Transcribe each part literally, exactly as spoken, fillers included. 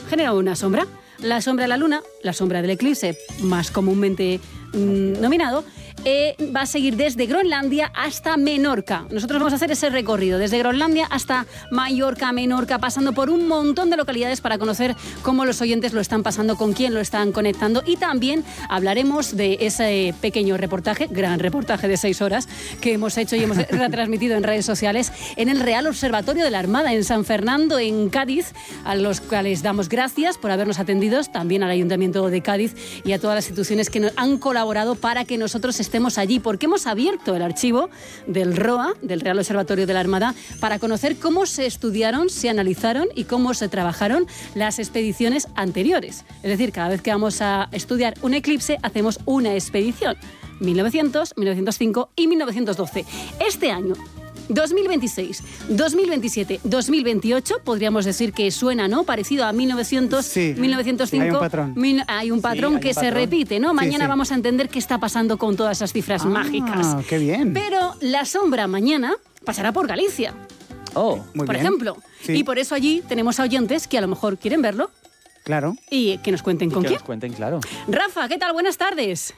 genera una sombra. La sombra de la luna, la sombra del eclipse, más comúnmente mmm, nominado, eh, va a seguir desde Groenlandia hasta Menorca. Nosotros vamos a hacer ese recorrido desde Groenlandia hasta Mallorca, Menorca, pasando por un montón de localidades para conocer cómo los oyentes lo están pasando, con quién lo están conectando, y también hablaremos de ese pequeño reportaje, gran reportaje de seis horas que hemos hecho y hemos retransmitido en redes sociales en el Real Observatorio de la Armada en San Fernando, en Cádiz, a los cuales damos gracias por habernos atendido, también al Ayuntamiento de Cádiz y a todas las instituciones que nos han colaborado para que nosotros estemos allí, porque hemos abierto el archivo del R O A, del Real Observatorio de la Armada, para conocer cómo se estudiaron, se analizaron y cómo se trabajaron las expediciones anteriores. Es decir, cada vez que vamos a estudiar un eclipse, hacemos una expedición. mil novecientos, mil novecientos cinco y mil novecientos doce. Este año, dos mil veintiséis, dos mil veintisiete, dos mil veintiocho, podríamos decir que suena, ¿no? Parecido a mil novecientos, sí, mil novecientos cinco. Hay un patrón. Mil, hay un patrón sí, hay que un se patrón. repite, ¿no? Mañana sí, sí. vamos a entender qué está pasando con todas esas cifras ah, mágicas. ¡Qué bien! Pero la sombra mañana pasará por Galicia. Oh, Muy por bien. ejemplo. Sí. Y por eso allí tenemos a oyentes que a lo mejor quieren verlo Claro. y que nos cuenten y con que quién. nos cuenten, claro. Rafa, ¿qué tal? Buenas tardes.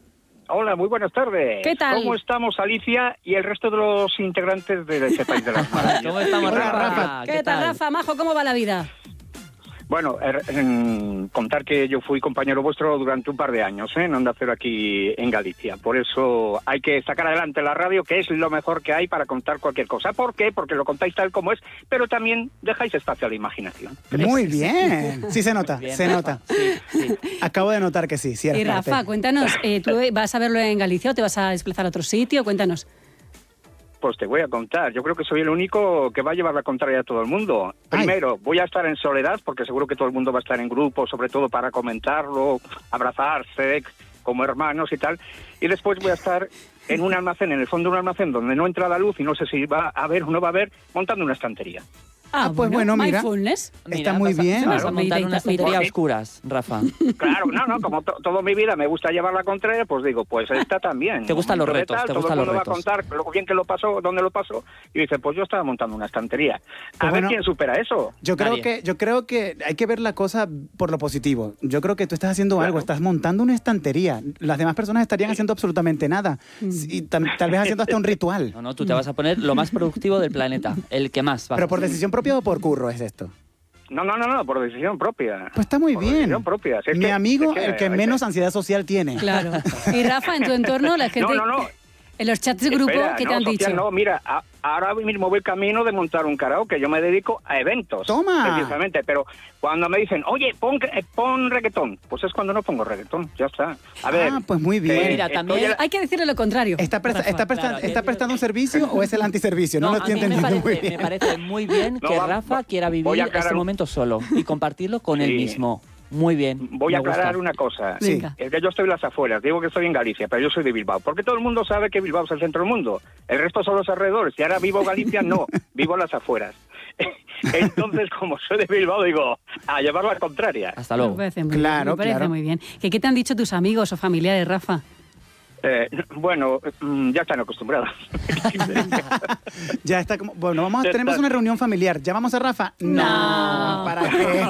Hola, muy buenas tardes. ¿Qué tal? ¿Cómo estamos, Alicia y el resto de los integrantes de ese país de las maravillas? ¿Cómo estamos, Hola, Rafa? Rafa. ¿Qué, tal, Rafa? Majo, ¿cómo va la vida? Bueno, er, en, contar que yo fui compañero vuestro durante un par de años, ¿eh? En Onda Cero aquí en Galicia. Por eso hay que sacar adelante la radio, que es lo mejor que hay para contar cualquier cosa. ¿Por qué? Porque lo contáis tal como es, pero también dejáis espacio a la imaginación. Muy bien. Sí se nota, Bien, se Rafa. nota. Sí, sí. Acabo de notar que sí, cierto. Y Rafa, cuéntanos, eh, ¿tú vas a verlo en Galicia o te vas a desplazar a otro sitio? Cuéntanos. Pues te voy a contar. Yo creo que soy el único que va a llevar la contraria a todo el mundo. Ay. Primero, voy a estar en soledad, porque seguro que todo el mundo va a estar en grupo, sobre todo para comentarlo, abrazarse como hermanos y tal. Y después voy a estar en un almacén, en el fondo de un almacén, donde no entra la luz y no sé si va a haber o no va a haber, montando una estantería. Ah, Ah, pues bueno, mira. mindfulness. Está Mira, muy vas a- bien. Vas a Claro. montar una Medita- estantería a medita- oscuras, Rafa. Claro, no, no, como to- toda mi vida me gusta llevar la contraria, pues digo, pues esta también. Te gustan los Dentro de retos, tal, te todo gustan el los mundo retos. va a contar lo bien que lo pasó, dónde lo pasó, y dice, pues yo estaba montando una estantería. A Pues ver bueno, quién supera eso. Yo creo Nadie. que yo creo que hay que ver la cosa por lo positivo. Yo creo que tú estás haciendo Claro. algo, estás montando una estantería. Las demás personas estarían haciendo absolutamente nada. Y tam- tal vez haciendo hasta un ritual. No, no, tú te vas a poner lo más productivo del planeta, el que más vas Pero a por hacer. decisión propia o por curro es esto. No, no, no, no, por decisión propia. Pues está muy Por bien. decisión propia. Si es Mi que- amigo, es que el que hay menos ansiedad social tiene. Claro. Y Rafa, en tu entorno, la gente... No, no, no. En los chats de grupo, Espera, ¿qué te no, han social, dicho? No, mira, a- ahora mismo voy camino de montar un karaoke. Yo me dedico a eventos. ¡Toma! Precisamente, pero cuando me dicen, oye, pon, eh, pon reggaetón, pues es cuando no pongo reggaetón. Ya está. A ver. Ah, pues muy bien. eh, Mira, estoy también- en la- Hay que decirle lo contrario. ¿Está, presta- Rafa. está, presta- Claro, está yo- prestando un servicio o es el antiservicio? No, lo a estoy mí me entendiendo parece, muy bien. me parece muy bien No, que va- Rafa va- quiera voy vivir a aclarar este un- momento solo y compartirlo con él Sí. mismo. Muy bien. Voy me a aclarar gusta. una cosa. Sí. Venga. Es que yo estoy en las afueras. Digo que estoy en Galicia, pero yo soy de Bilbao. Porque todo el mundo sabe que Bilbao es el centro del mundo. El resto son los alrededores. Y ahora vivo Galicia, no. Vivo en las afueras. Entonces, como soy de Bilbao, digo, a llevar la contraria. Hasta Me luego. parece muy Claro, bien. Me parece claro. muy bien. ¿Qué, ¿Qué te han dicho tus amigos o familiares, Rafa? Eh, bueno, mm, ya están acostumbrados. Ya está como. Bueno, vamos a, Ya tenemos está. una reunión familiar. ¿Llamamos a Rafa? No. ¿Para qué?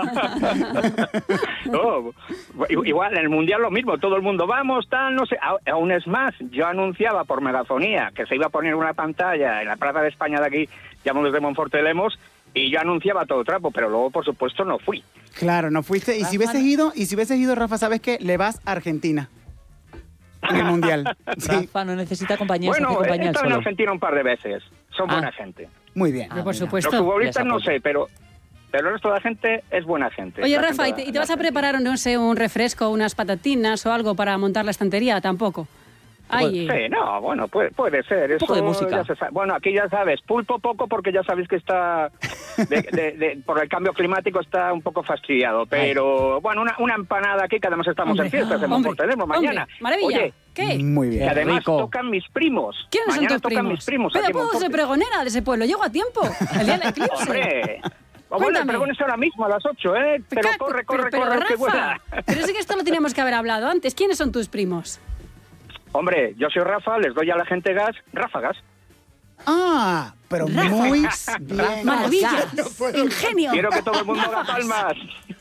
No, i- igual en el Mundial lo mismo, todo el mundo vamos, tal, no sé. A- Aún es más, yo anunciaba por megafonía que se iba a poner una pantalla en la Plaza de España de aquí, llamamos de Monforte de Lemos, y yo anunciaba todo trapo, pero luego, por supuesto, no fui. Claro, no fuiste. Y si Rafa, hubieses ido, y si hubieses ido, Rafa, ¿sabes qué? Le vas a Argentina. En el Mundial. Sí, Rafa no necesita compañía, se hace Bueno, he compañía él estado en solo. Argentina un par de veces, son Ah. buena gente. muy bien. Ah, Pero por mira. supuesto. Los futbolistas Les no apoyo. sé, pero, pero el resto de la gente es buena gente. Oye, La Rafa, ¿y gente te, y te de vas a Argentina. preparar, no sé, un refresco, unas patatinas o algo para montar la estantería? Tampoco. Ay, Sí, no, bueno, puede, puede ser. Un poco Eso de música. ya se sabe. Bueno, aquí ya sabes, pulpo poco porque ya sabéis que está, de- de- de- por el cambio climático está un poco fastidiado. Pero, bueno, una, una empanada aquí, que además estamos hombre, en fiestas, en hombre, Monfortelemo mañana. hombre, maravilla. Oye, ¿Qué? Muy que bien. además rico. tocan mis primos. ¿Quiénes mañana son tus tocan primos? mis primos Pero aquí en puedo ser Monforte. pregonera de ese pueblo. Llego a tiempo. El día del eclipse. Hombre. O bueno, el Cuéntame. pregón es ahora mismo a las ocho, ¿eh? Pero Ca- corre, corre, pero, corre, pero, que vuela. Rafa, pero sí que esto lo teníamos que haber hablado antes. ¿Quiénes son tus primos? Hombre, yo soy Rafa, les doy a la gente gas, ráfagas. Ah, pero muy bien. Maravilla. No puedo- Ingenio. Quiero que todo el mundo haga palmas.